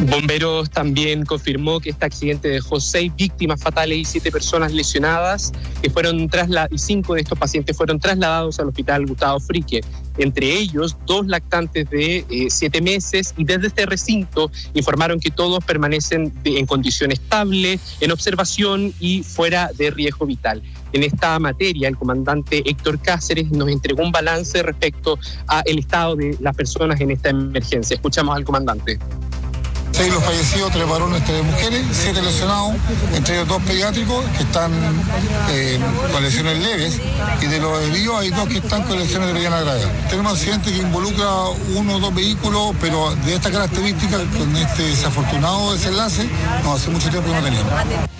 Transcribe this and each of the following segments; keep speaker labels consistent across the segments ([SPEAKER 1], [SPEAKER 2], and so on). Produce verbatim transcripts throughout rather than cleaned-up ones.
[SPEAKER 1] Bomberos también confirmó que este accidente dejó seis víctimas fatales y siete personas lesionadas, que fueron trasla- y cinco de estos pacientes fueron trasladados al hospital Gustavo Fricke. Entre ellos, dos lactantes de eh, siete meses, y desde este recinto informaron que todos permanecen de, en condición estable, en observación y fuera de riesgo vital. En esta materia, el comandante Héctor Cáceres nos entregó un balance respecto al estado de las personas en esta emergencia. Escuchamos al comandante.
[SPEAKER 2] Seis los fallecidos, tres varones, tres mujeres, siete lesionados, entre ellos dos pediátricos que están eh, con lesiones leves, y de los heridos hay dos que están con lesiones de mediana gravedad. Tenemos un accidente que involucra uno o dos vehículos, pero de esta característica, con este desafortunado desenlace, no, hace mucho tiempo que no teníamos.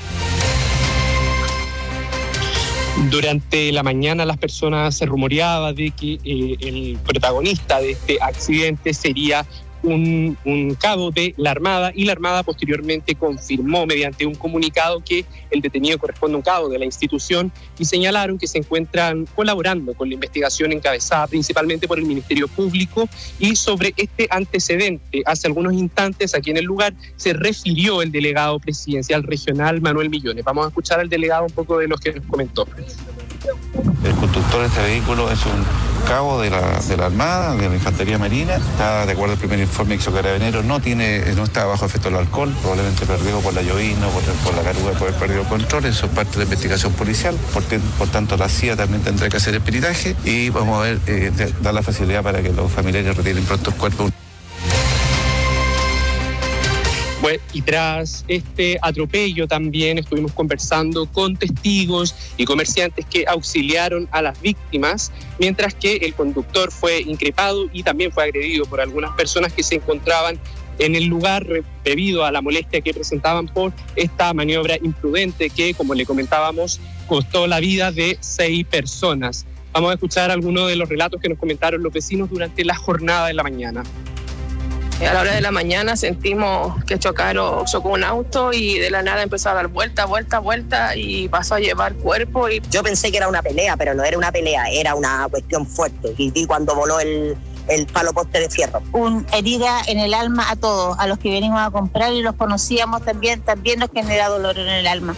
[SPEAKER 1] Durante la mañana las personas se rumoreaba de que eh, el protagonista de este accidente sería Un, un cabo de la Armada, y la Armada posteriormente confirmó mediante un comunicado que el detenido corresponde a un cabo de la institución, y señalaron que se encuentran colaborando con la investigación encabezada principalmente por el Ministerio Público. Y sobre este antecedente, hace algunos instantes aquí en el lugar se refirió el delegado presidencial regional Manuel Millones. Vamos a escuchar al delegado un poco de lo que nos comentó.
[SPEAKER 3] El conductor de este vehículo es un cabo de la, de la Armada, de la Infantería Marina. Está, de acuerdo al primer informe que hizo Carabineros, no tiene, no está bajo efecto del alcohol, probablemente perdido por la llovizna, por, por la caruga de poder perdido control. Eso es parte de la investigación policial. Por, por tanto, la C I A también tendrá que hacer el peritaje, y vamos a ver, eh, dar la facilidad para que los familiares retiren pronto el cuerpo.
[SPEAKER 1] Bueno, y tras este atropello también estuvimos conversando con testigos y comerciantes que auxiliaron a las víctimas, mientras que el conductor fue increpado y también fue agredido por algunas personas que se encontraban en el lugar debido a la molestia que presentaban por esta maniobra imprudente que, como le comentábamos, costó la vida de seis personas. Vamos a escuchar algunos de los relatos que nos comentaron los vecinos durante la jornada de la mañana.
[SPEAKER 4] A la hora de la mañana sentimos que chocaron, chocó un auto, y de la nada empezó a dar vuelta, vuelta, vuelta, y pasó a llevar cuerpo. Y...
[SPEAKER 5] Yo pensé que era una pelea, pero no era una pelea, era una cuestión fuerte. Y vi cuando voló el, el palo poste de fierro.
[SPEAKER 6] Una herida en el alma a todos, a los que venimos a comprar y los conocíamos también, también nos genera dolor en el alma.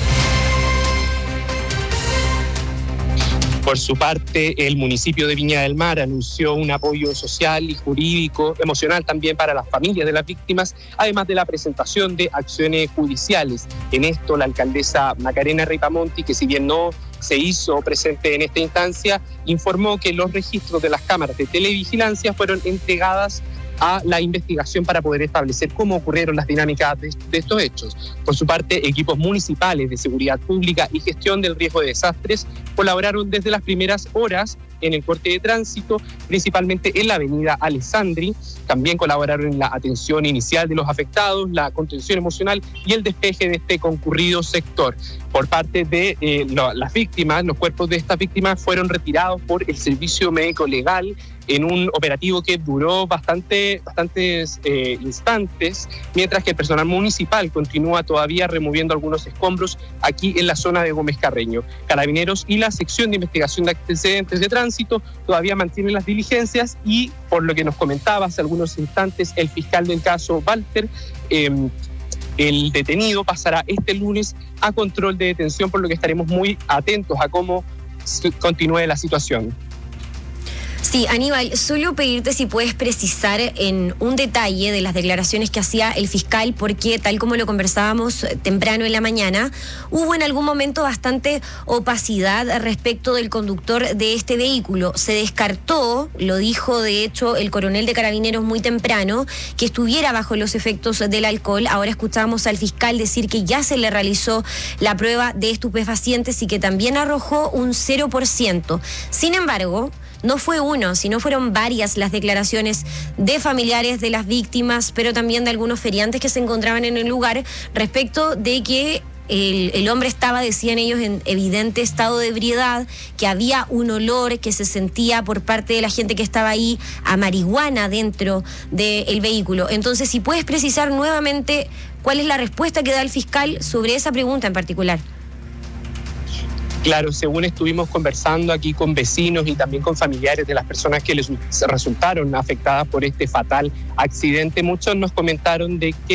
[SPEAKER 1] Por su parte, el municipio de Viña del Mar anunció un apoyo social y jurídico, emocional también para las familias de las víctimas, además de la presentación de acciones judiciales. En esto, la alcaldesa Macarena Ripamonti, que si bien no se hizo presente en esta instancia, informó que los registros de las cámaras de televigilancia fueron entregadas a la investigación para poder establecer cómo ocurrieron las dinámicas de, de estos hechos. Por su parte, equipos municipales de seguridad pública y gestión del riesgo de desastres colaboraron desde las primeras horas en el corte de tránsito, principalmente en la avenida Alessandri. También colaboraron en la atención inicial de los afectados, la contención emocional y el despeje de este concurrido sector. Por parte de eh, lo, las víctimas, los cuerpos de estas víctimas fueron retirados por el Servicio Médico Legal en un operativo que duró bastante, bastantes eh, instantes, mientras que el personal municipal continúa todavía removiendo algunos escombros aquí en la zona de Gómez Carreño. Carabineros y la sección de investigación de antecedentes de tránsito todavía mantienen las diligencias, y por lo que nos comentaba hace algunos instantes el fiscal del caso, Walter, eh, el detenido pasará este lunes a control de detención, por lo que estaremos muy atentos a cómo continúe la situación.
[SPEAKER 7] Sí, Aníbal, solo pedirte si puedes precisar en un detalle de las declaraciones que hacía el fiscal, porque tal como lo conversábamos temprano en la mañana, hubo en algún momento bastante opacidad respecto del conductor de este vehículo. Se descartó, lo dijo de hecho el coronel de Carabineros muy temprano, que estuviera bajo los efectos del alcohol. Ahora escuchamos al fiscal decir que ya se le realizó la prueba de estupefacientes y que también arrojó un cero por ciento. Sin embargo, no fue uno, sino fueron varias las declaraciones de familiares de las víctimas, pero también de algunos feriantes que se encontraban en el lugar respecto de que el, el hombre estaba, decían ellos, en evidente estado de ebriedad, que había un olor que se sentía por parte de la gente que estaba ahí a marihuana dentro del vehículo. Entonces, si puedes precisar nuevamente cuál es la respuesta que da el fiscal sobre esa pregunta en particular.
[SPEAKER 1] Claro, según estuvimos conversando aquí con vecinos y también con familiares de las personas que les resultaron afectadas por este fatal accidente, muchos nos comentaron de que